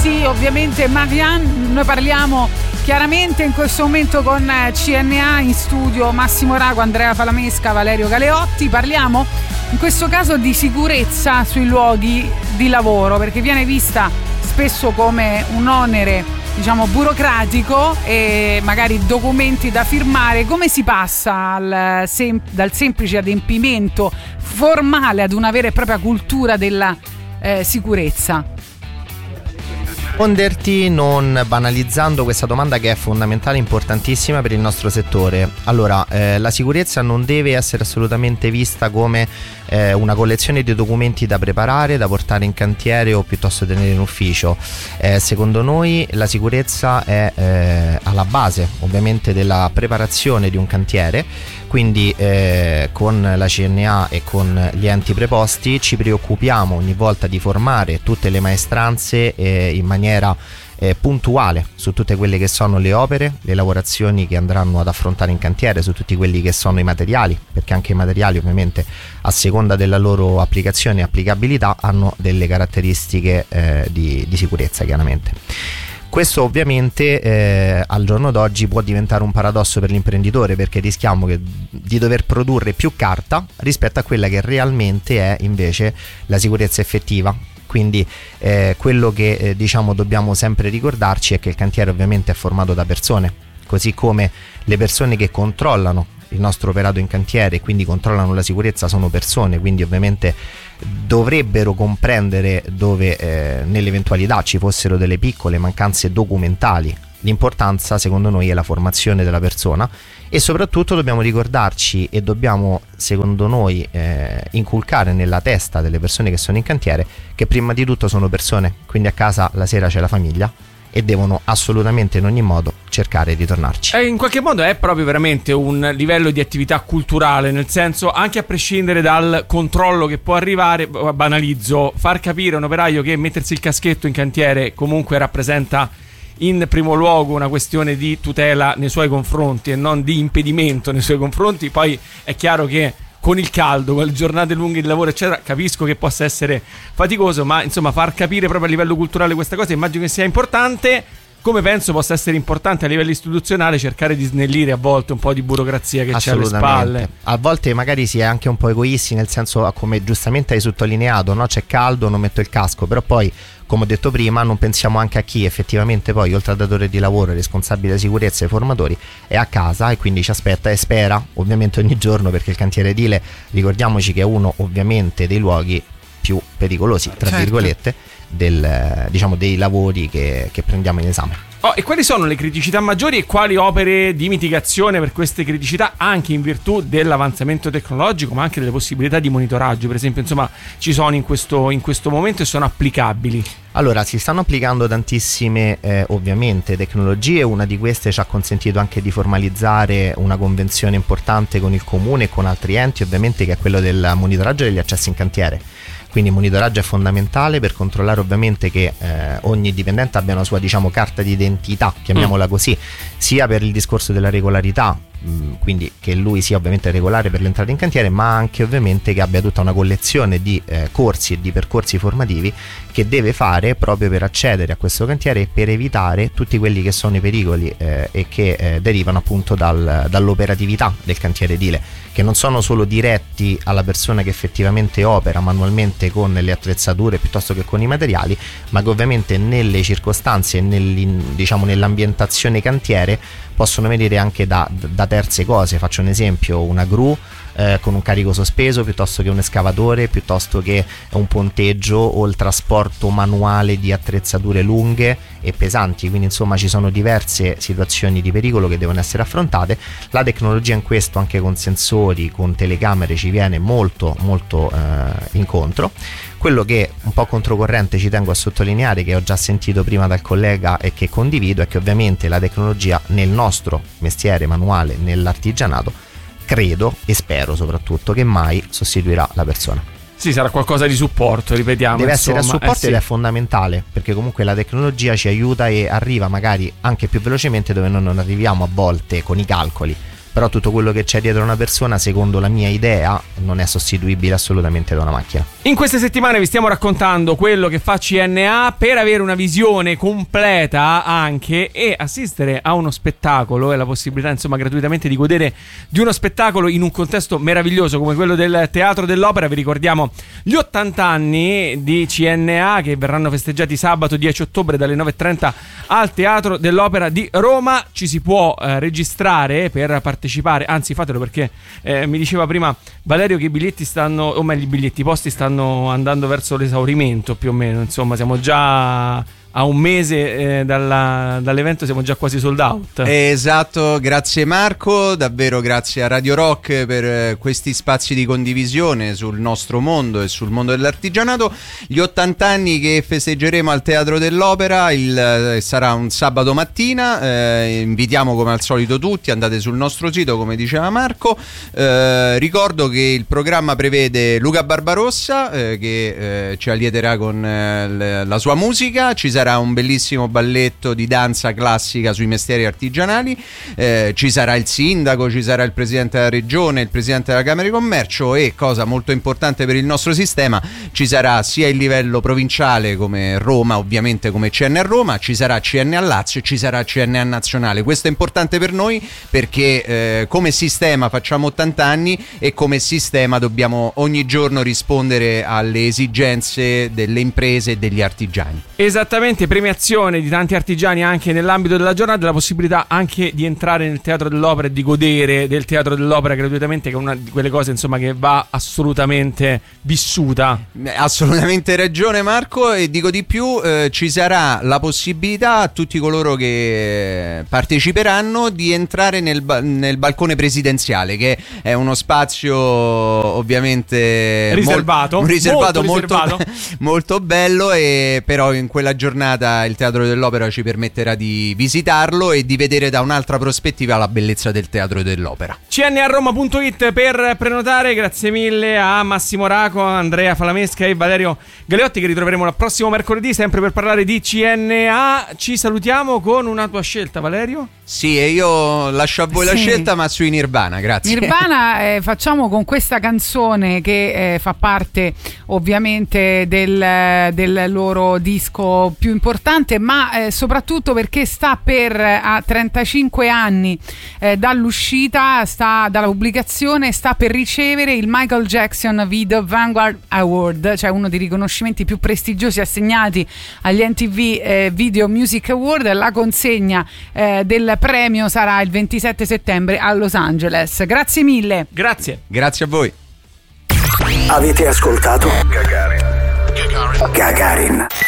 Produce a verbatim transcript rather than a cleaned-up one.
sì, ovviamente Marianne. Noi parliamo chiaramente in questo momento con C N A in studio Massimo Rago, Andrea Falamesca, Valerio Galeotti. Parliamo in questo caso di sicurezza sui luoghi di lavoro, perché viene vista spesso come un onere, diciamo, burocratico e magari documenti da firmare. Come si passa al sem- dal semplice adempimento formale ad una vera e propria cultura della eh, sicurezza? Risponderti non banalizzando questa domanda, che è fondamentale e importantissima per il nostro settore. Allora, eh, la sicurezza non deve essere assolutamente vista come eh, una collezione di documenti da preparare, da portare in cantiere o piuttosto tenere in ufficio. Eh, secondo noi la sicurezza è eh, alla base ovviamente della preparazione di un cantiere, quindi eh, con la C N A e con gli enti preposti ci preoccupiamo ogni volta di formare tutte le maestranze eh, in maniera eh, puntuale su tutte quelle che sono le opere, le lavorazioni che andranno ad affrontare in cantiere, su tutti quelli che sono i materiali, perché anche i materiali ovviamente a seconda della loro applicazione e applicabilità hanno delle caratteristiche eh, di, di sicurezza chiaramente. Questo ovviamente eh, al giorno d'oggi può diventare un paradosso per l'imprenditore, perché rischiamo che, di dover produrre più carta rispetto a quella che realmente è invece la sicurezza effettiva. Quindi eh, quello che eh, diciamo dobbiamo sempre ricordarci è che il cantiere ovviamente è formato da persone, così come le persone che controllano il nostro operato in cantiere e quindi controllano la sicurezza sono persone, quindi ovviamente dovrebbero comprendere dove eh, nell'eventualità ci fossero delle piccole mancanze documentali. L'importanza secondo noi è la formazione della persona, e soprattutto dobbiamo ricordarci e dobbiamo secondo noi eh, inculcare nella testa delle persone che sono in cantiere che prima di tutto sono persone, quindi a casa la sera c'è la famiglia e devono assolutamente in ogni modo cercare di tornarci. E in qualche modo è proprio veramente un livello di attività culturale, nel senso, anche a prescindere dal controllo che può arrivare, banalizzo, far capire a un operaio che mettersi il caschetto in cantiere comunque rappresenta in primo luogo una questione di tutela nei suoi confronti e non di impedimento nei suoi confronti. Poi è chiaro che con il caldo, con le giornate lunghe di lavoro eccetera, capisco che possa essere faticoso, ma insomma far capire proprio a livello culturale questa cosa immagino che sia importante, come penso possa essere importante a livello istituzionale cercare di snellire a volte un po' di burocrazia che c'è alle spalle. A volte magari si è anche un po' egoisti, nel senso, come giustamente hai sottolineato, no? C'è caldo, non metto il casco, però poi, come ho detto prima, non pensiamo anche a chi effettivamente poi, oltre al datore di lavoro e responsabile della sicurezza e ai formatori, è a casa e quindi ci aspetta e spera ovviamente ogni giorno, perché il cantiere edile, ricordiamoci che è uno ovviamente dei luoghi più pericolosi, tra certo. virgolette, del, diciamo, dei lavori che, che prendiamo in esame. Oh, e quali sono le criticità maggiori e quali opere di mitigazione per queste criticità, anche in virtù dell'avanzamento tecnologico, ma anche delle possibilità di monitoraggio, per esempio, insomma, ci sono in questo, in questo momento e sono applicabili? Allora, si stanno applicando tantissime eh, ovviamente tecnologie. Una di queste ci ha consentito anche di formalizzare una convenzione importante con il comune e con altri enti, ovviamente, che è quello del monitoraggio degli accessi in cantiere. Quindi il monitoraggio è fondamentale per controllare ovviamente che eh, ogni dipendente abbia una sua, diciamo, carta di identità, chiamiamola così, sia per il discorso della regolarità, mh, quindi che lui sia ovviamente regolare per l'entrata in cantiere, ma anche ovviamente che abbia tutta una collezione di eh, corsi e di percorsi formativi che deve fare proprio per accedere a questo cantiere e per evitare tutti quelli che sono i pericoli eh, e che eh, derivano appunto dal, dall'operatività del cantiere edile, che non sono solo diretti alla persona che effettivamente opera manualmente con le attrezzature piuttosto che con i materiali, ma che ovviamente nelle circostanze e diciamo nell'ambientazione cantiere possono venire anche da, da terze cose. Faccio un esempio: una gru eh, con un carico sospeso, piuttosto che un escavatore, piuttosto che un ponteggio, o il trasporto manuale di attrezzature lunghe e pesanti. Quindi insomma ci sono diverse situazioni di pericolo che devono essere affrontate. La tecnologia in questo, anche con sensori, con telecamere, ci viene molto molto eh, incontro. Quello che un po' controcorrente ci tengo a sottolineare, che ho già sentito prima dal collega e che condivido, è che ovviamente la tecnologia nel nostro mestiere manuale, nell'artigianato, credo e spero soprattutto che mai sostituirà la persona. Sì, sarà qualcosa di supporto, ripetiamo. Deve insomma, essere a supporto eh sì. ed è fondamentale, perché comunque la tecnologia ci aiuta e arriva magari anche più velocemente dove noi non arriviamo a volte con i calcoli. però tutto quello che c'è dietro una persona, secondo la mia idea, non è sostituibile assolutamente da una macchina. In queste settimane vi stiamo raccontando quello che fa C N A per avere una visione completa anche e assistere a uno spettacolo e la possibilità insomma gratuitamente di godere di uno spettacolo in un contesto meraviglioso come quello del Teatro dell'Opera. Vi ricordiamo gli ottanta anni di C N A che verranno festeggiati sabato dieci ottobre dalle nove e trenta al Teatro dell'Opera di Roma. Ci si può eh, registrare per partecipare, anzi fatelo perché eh, mi diceva prima Valerio che i biglietti stanno, o meglio i biglietti, i posti stanno andando verso l'esaurimento più o meno, insomma siamo già a un mese eh, dalla, dall'evento, siamo già quasi sold out. Esatto, grazie Marco, davvero grazie a Radio Rock per eh, questi spazi di condivisione sul nostro mondo e sul mondo dell'artigianato. Gli ottanta anni che festeggeremo al Teatro dell'Opera il, eh, sarà un sabato mattina, eh, invitiamo come al solito tutti, andate sul nostro sito come diceva Marco. Eh, ricordo che il programma prevede Luca Barbarossa eh, che eh, ci allieterà con eh, la sua musica, ci sarà sarà un bellissimo balletto di danza classica sui mestieri artigianali, eh, ci sarà il sindaco, ci sarà il presidente della regione, il presidente della Camera di Commercio e, cosa molto importante per il nostro sistema, ci sarà sia il livello provinciale come Roma, ovviamente come C N A Roma, ci sarà C N A Lazio e ci sarà C N A nazionale. Questo è importante per noi perché eh, come sistema facciamo ottanta anni e come sistema dobbiamo ogni giorno rispondere alle esigenze delle imprese e degli artigiani. Esattamente, premiazione di tanti artigiani anche nell'ambito della giornata, la possibilità anche di entrare nel Teatro dell'Opera e di godere del Teatro dell'Opera gratuitamente, che è una di quelle cose insomma che va assolutamente vissuta. Assolutamente ragione Marco, e dico di più, eh, ci sarà la possibilità a tutti coloro che parteciperanno di entrare nel, ba- nel balcone presidenziale, che è uno spazio ovviamente riservato, mol- riservato molto, molto, molto, molto bello, e però in quella giornata il Teatro dell'Opera ci permetterà di visitarlo e di vedere da un'altra prospettiva la bellezza del Teatro dell'Opera. C N A Roma punto it per prenotare. Grazie mille a Massimo Raco, Andrea Falamesca e Valerio Galeotti, che ritroveremo il prossimo mercoledì sempre per parlare di C N A. Ci salutiamo con una tua scelta, Valerio? Sì, e io lascio a voi sì. la scelta, ma sui Nirvana, grazie. Nirvana eh, facciamo con questa canzone che eh, fa parte ovviamente del, del loro disco più importante, ma eh, soprattutto perché sta per a trentacinque anni eh, dall'uscita, sta dalla pubblicazione, sta per ricevere il Michael Jackson Video Vanguard Award, cioè uno dei riconoscimenti più prestigiosi assegnati agli M T V eh, Video Music Award. La consegna eh, del premio sarà il ventisette settembre a Los Angeles. Grazie mille. Grazie. Grazie a voi. Avete ascoltato Gagarin. Gagarin.